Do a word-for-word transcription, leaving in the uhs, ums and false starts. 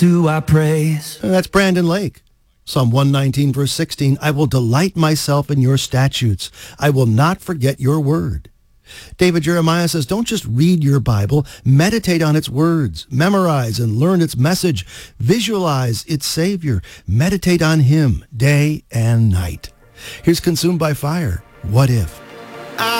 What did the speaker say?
do I praise. That's Brandon Lake. Psalm one nineteen, verse sixteen, I will delight myself in your statutes. I will not forget your word. David Jeremiah says, don't just read your Bible, meditate on its words, memorize and learn its message, visualize its Savior, meditate on him day and night. Here's Consumed by Fire, What If?